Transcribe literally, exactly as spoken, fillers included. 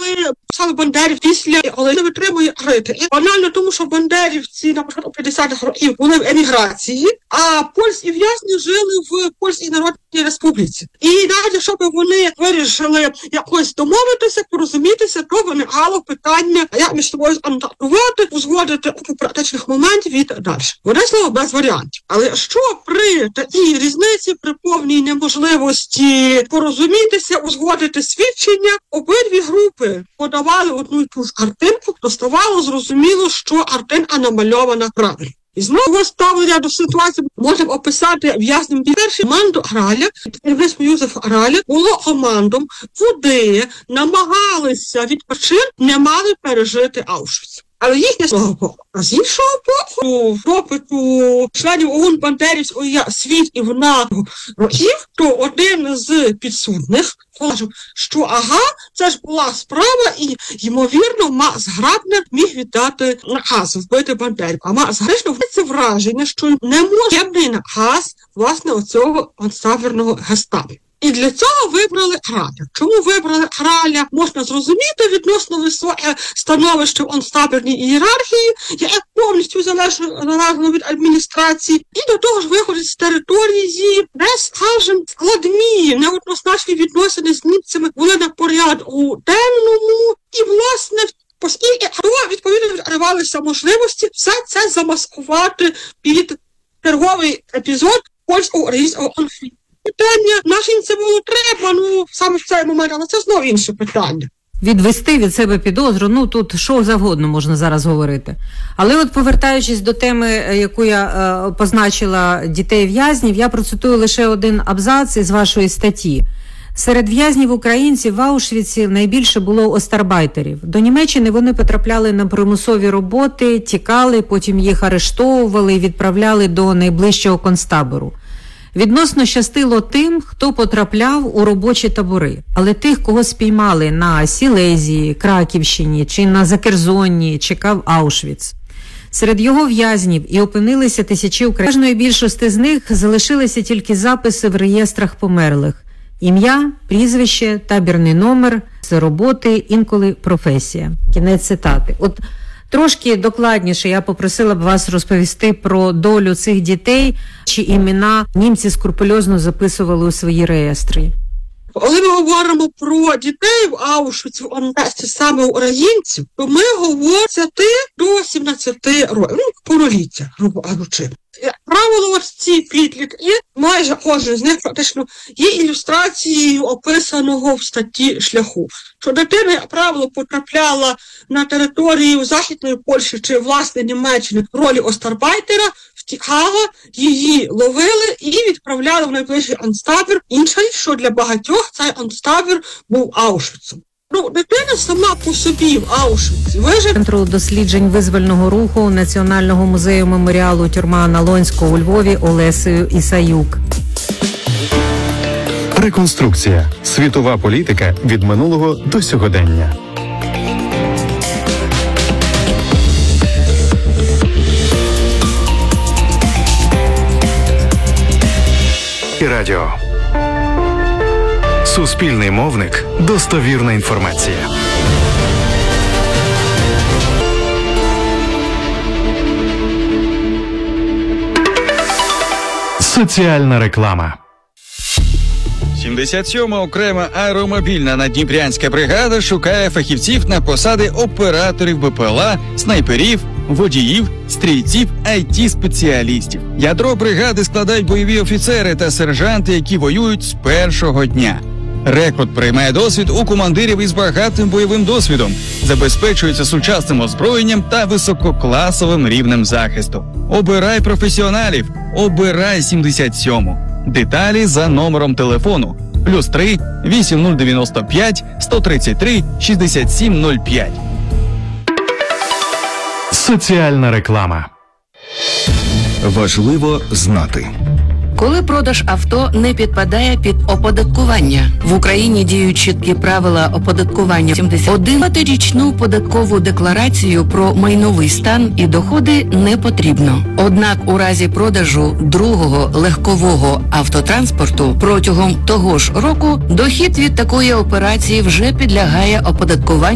писали Бандерів після, але не витримує крити. І банально тому, що бандерівці на початку п'ятдесятих років були в еміграції, а польські в'язні жили в Польській Народній Республіці. І навіть якщо б вони вирішили якось домовитися, порозумітися, то виникало питання, як між собою контактувати, узгодити у практичних моментів і так далі. Вони слово без варіантів. Але що при такій різниці, при повній неможливості порозумітися, узгодити свідчення, обидві групи подавали одну і ту ж картинку, то ставало зрозуміло, що картинка намальована правильно. І знову ставлення до ситуації можемо описати в'язним. Перший команду Граля, керівництво Юзефа Граля, було командом, куди намагалися відпочити, не мали пережити Аушвіц. Але їхня слова, а з іншого боку, допиту членів ОУН бандерівського свідків на років, то один з підсудних сказав, що ага, це ж була справа і, ймовірно, Макс Грабнер міг віддати наказ вбити Бандерів. А Макс Грабнер це враження, що не може бути наказ, власне, оцього концтабірного гестапо. І для цього вибрали Граля. Чому вибрали Граля, можна зрозуміти, відносно високе становище в концтабірній ієрархії, яке повністю залежно від адміністрації, і до того ж виходить з території, де, скажімо, складні, неоднозначні відносини з німцями були на порядку денному, і, власне, оскільки відповідно відривалися можливості все це замаскувати під черговий епізод польсько-українського конфлікту. Питання, нашим це було треба, ну, саме в цей момент, але це знову інше питання. Відвести від себе підозру, ну, тут що завгодно можна зараз говорити. Але от повертаючись до теми, яку я е, позначила дітей-в'язнів, я процитую лише один абзац із вашої статті. Серед в'язнів-українців в Аушвіці найбільше було остарбайтерів. До Німеччини вони потрапляли на примусові роботи, тікали, потім їх арештовували і відправляли до найближчого концтабору. Відносно щастило тим, хто потрапляв у робочі табори. Але тих, кого спіймали на Сілезії, Краківщині, чи на Закерзонні, чекав Аушвіц. Серед його в'язнів і опинилися тисячі українців. Кожної більшості з них залишилися тільки записи в реєстрах померлих. Ім'я, прізвище, табірний номер, з роботи, інколи професія. Кінець цитати. От трошки докладніше я попросила б вас розповісти про долю цих дітей, чи імена німці скрупульозно записували у свої реєстри. Коли ми говоримо про дітей в Аушвіці, в Онтесті, саме українців, то ми говоримо до сімнадцяти років, ну, повноліття, грубо кажучи. Правило, ось ці підлітки, майже кожен з них практично є ілюстрацією описаного в статті шляху. Що дитина, як правило, потрапляла на територію Західної Польщі чи, власне, Німеччини в ролі остарбайтера, втікала, її ловили і відправляли в найближчий концтабір. Інша річ, що для багатьох цей концтабір був Аушвіцом. Ну, дитина сама по собі в Аушвіці вижив. Центру досліджень визвольного руху Національного музею меморіалу тюрма Налонського у Львові Олесею Ісаюк. Реконструкція. Світова політика від минулого до сьогодення. І радіо. Суспільний мовник. Достовірна інформація. Соціальна реклама. сімдесят сьома окрема аеромобільна наддніпрянська бригада шукає фахівців на посади операторів БПЛА, снайперів, водіїв, стрільців, ай ті-спеціалістів. Ядро бригади складають бойові офіцери та сержанти, які воюють з першого дня. Рекрут приймає досвід у командирів із багатим бойовим досвідом, забезпечується сучасним озброєнням та висококласовим рівнем захисту. Обирай професіоналів, обирай сімдесят сьому. Деталі за номером телефону плюс три вісім нуль дев'яносто п'ять сто тридцять три шістдесят сім нуль п'ять. Соціальна реклама. Важливо знати. Коли продаж авто не підпадає під оподаткування. В Україні діють чіткі правила оподаткування. Одинадцятирічну податкову декларацію про майновий стан і доходи не потрібно. Однак у разі продажу другого легкового автотранспорту протягом того ж року дохід від такої операції вже підлягає оподаткуванню.